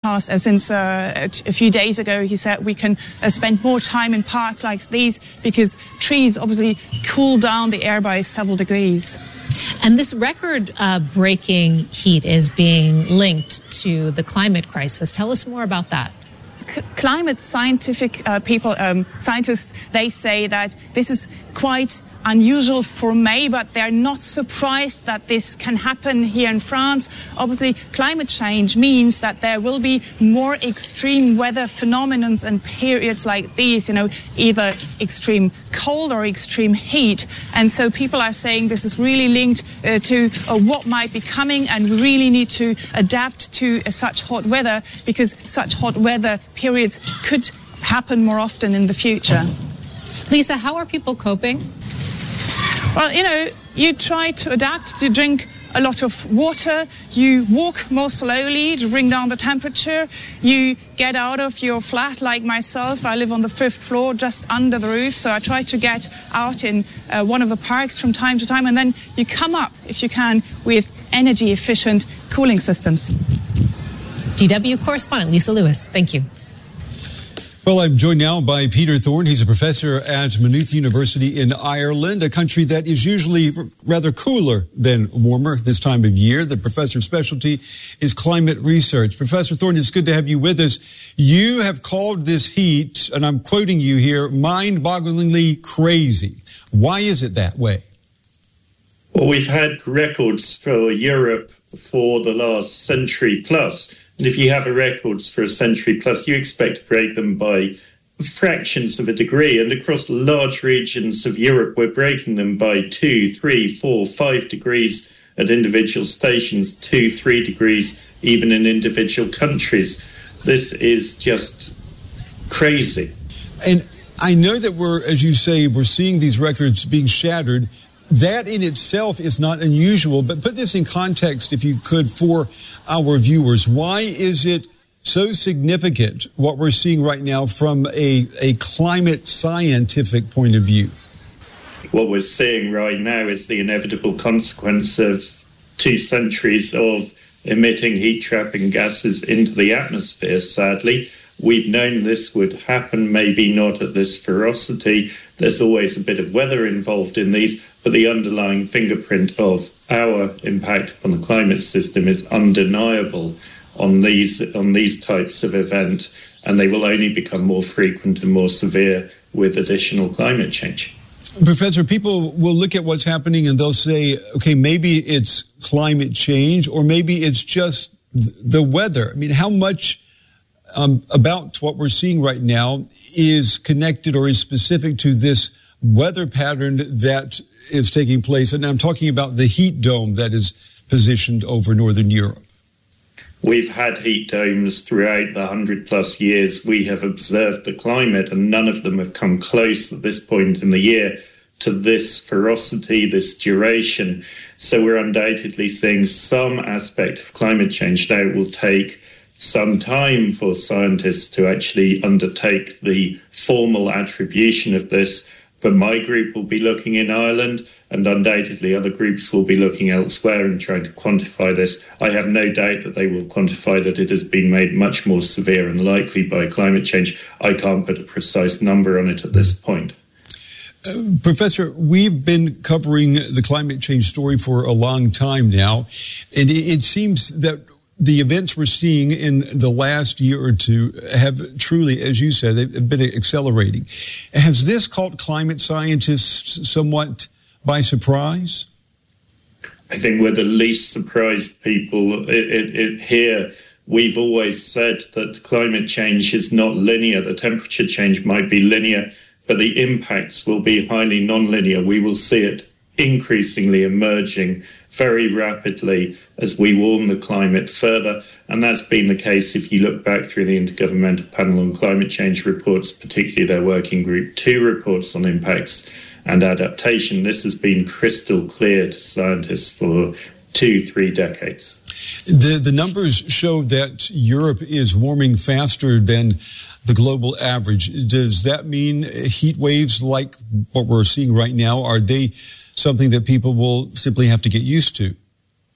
since a few days ago. He said we can spend more time in parks like these because trees obviously cool down the air by several degrees. And this record-breaking heat is being linked to the climate crisis. Tell us more about that. Climate scientific scientists, they say that this is quite unusual for May, but they're not surprised that this can happen here in France. Obviously, climate change means that there will be more extreme weather phenomena and periods like these, either extreme cold or extreme heat. And so people are saying this is really linked to what might be coming, and we really need to adapt to such hot weather because such hot weather periods could happen more often in the future. Lisa, how are people coping? Well, you try to adapt, to drink a lot of water, you walk more slowly to bring down the temperature, you get out of your flat like myself. I live on the 5th floor just under the roof, so I try to get out in one of the parks from time to time, and then you come up, if you can, with energy efficient cooling systems. DW correspondent Lisa Lewis, thank you. Well, I'm joined now by Peter Thorne. He's a professor at Maynooth University in Ireland, a country that is usually rather cooler than warmer this time of year. The professor's specialty is climate research. Professor Thorne, it's good to have you with us. You have called this heat, and I'm quoting you here, mind-bogglingly crazy. Why is it that way? Well, we've had records for Europe for the last century plus. And if you have records for a century plus, you expect to break them by fractions of a degree. And across large regions of Europe, we're breaking them by 2, 3, 4, 5 degrees at individual stations, 2, 3 degrees even in individual countries. This is just crazy. And I know that as you say, we're seeing these records being shattered. That in itself is not unusual, but put this in context, if you could, for our viewers. Why is it so significant, what we're seeing right now, from a climate scientific point of view? What we're seeing right now is the inevitable consequence of 2 centuries of emitting heat-trapping gases into the atmosphere, sadly. We've known this would happen, maybe not at this ferocity. There's always a bit of weather involved in these, but the underlying fingerprint of our impact upon the climate system is undeniable on these types of events, and they will only become more frequent and more severe with additional climate change. Professor, people will look at what's happening and they'll say, okay, maybe it's climate change or maybe it's just the weather. I mean, how much about what we're seeing right now is connected or is specific to this weather pattern that is taking place? And I'm talking about the heat dome that is positioned over northern Europe. We've had heat domes throughout the 100+ years we have observed the climate, and none of them have come close at this point in the year to this ferocity, this duration. So we're undoubtedly seeing some aspect of climate change. Now, it will take some time for scientists to actually undertake the formal attribution of this, but my group will be looking in Ireland, and undoubtedly other groups will be looking elsewhere and trying to quantify this. I have no doubt that they will quantify that it has been made much more severe and likely by climate change. I can't put a precise number on it at this point. Professor, we've been covering the climate change story for a long time now, and it seems that the events we're seeing in the last year or two have truly, as you said, they've been accelerating. Has this caught climate scientists somewhat by surprise? I think we're the least surprised people here. We've always said that climate change is not linear. The temperature change might be linear, but the impacts will be highly non-linear. We will see it increasingly emerging very rapidly as we warm the climate further. And that's been the case if you look back through the Intergovernmental Panel on Climate Change reports, particularly their Working Group 2 reports on impacts and adaptation. This has been crystal clear to scientists for 2-3 decades. The numbers show that Europe is warming faster than the global average. Does that mean heat waves like what we're seeing right now, are they something that people will simply have to get used to?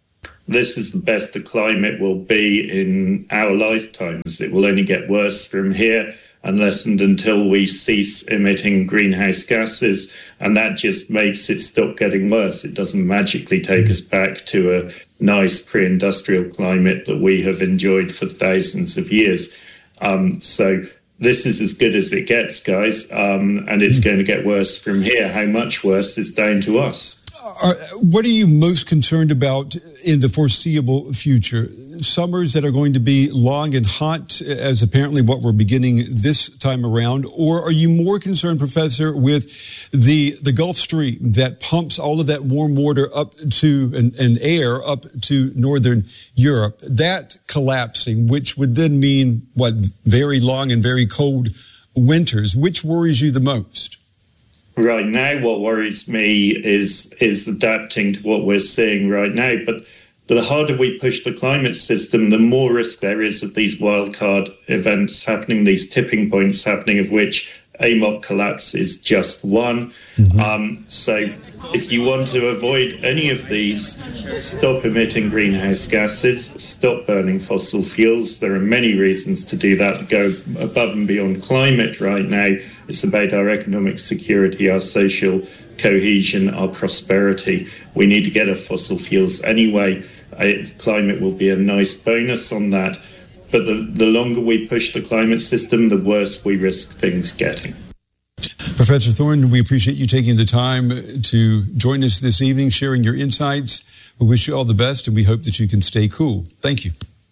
this is the best the climate will be in our lifetimes. It will only get worse from here unless and until we cease emitting greenhouse gases, and that just makes it stop getting worse. It doesn't magically take us back to a nice pre-industrial climate that we have enjoyed for thousands of years. So this is as good as it gets, guys, and it's going to get worse from here. How much worse is down to us. What are you most concerned about in the foreseeable future? Summers that are going to be long and hot, as apparently what we're beginning this time around, or are you more concerned, Professor, with the Gulf Stream that pumps all of that warm water up to and air up to northern Europe, that collapsing, which would then mean very long and very cold winters? Which worries you the most? Right now, what worries me is adapting to what we're seeing right now. But the harder we push the climate system, the more risk there is of these wildcard events happening, these tipping points happening, of which AMOC collapse is just one. So if you want to avoid any of these, stop emitting greenhouse gases, stop burning fossil fuels. There are many reasons to do that, go above and beyond climate right now. It's about our economic security, our social cohesion, our prosperity. We need to get off fossil fuels anyway. Climate will be a nice bonus on that. But the longer we push the climate system, the worse we risk things getting. Professor Thorne, we appreciate you taking the time to join us this evening, sharing your insights. We wish you all the best, and we hope that you can stay cool. Thank you.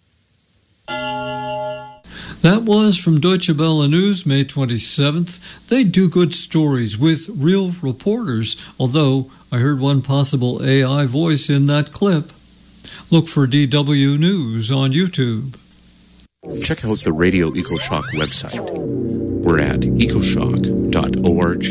That was from Deutsche Welle News, May 27th. They do good stories with real reporters, although I heard one possible AI voice in that clip. Look for DW News on YouTube. Check out the Radio EcoShock website. We're at ecoshock.org.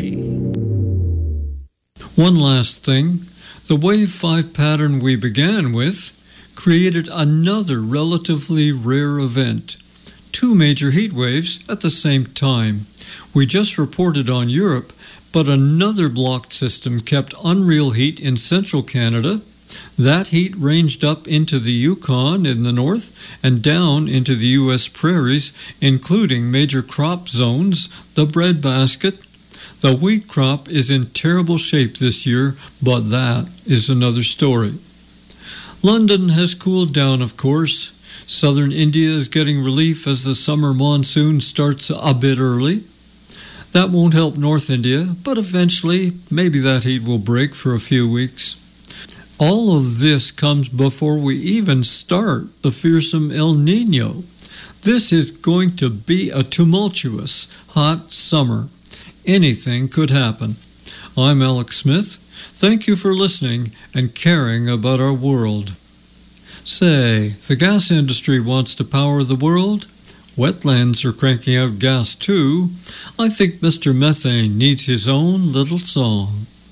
One last thing. The Wave 5 pattern we began with created another relatively rare event. 2 major heat waves at the same time. We just reported on Europe, but another blocked system kept unreal heat in central Canada. That heat ranged up into the Yukon in the north and down into the U.S. prairies, including major crop zones, the breadbasket. The wheat crop is in terrible shape this year, but that is another story. London has cooled down, of course. Southern India is getting relief as the summer monsoon starts a bit early. That won't help North India, but eventually maybe that heat will break for a few weeks. All of this comes before we even start the fearsome El Niño. This is going to be a tumultuous, hot summer. Anything could happen. I'm Alex Smith. Thank you for listening and caring about our world. Say, the gas industry wants to power the world. Wetlands are cranking out gas too. I think Mr. Methane needs his own little song.